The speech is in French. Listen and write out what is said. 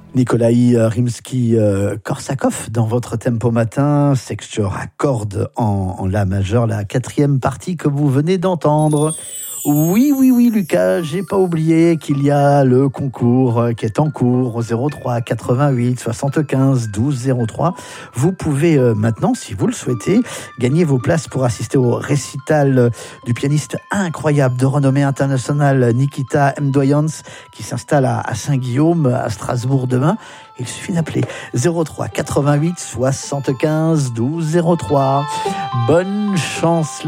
Nikolai Rimsky-Korsakov dans votre tempo matin, sexture à cordes en La majeur, la quatrième partie que vous venez d'entendre. Oui, Lucas, j'ai pas oublié qu'il y a le concours qui est en cours au 03 88 75 12 03. Vous pouvez maintenant, si vous le souhaitez, gagner vos places pour assister au récital du pianiste incroyable de renommée internationale Nikita Mdoyans qui s'installe à Saint-Guillaume, à Strasbourg demain. Il suffit d'appeler 03 88 75 12 03. Bonne chance.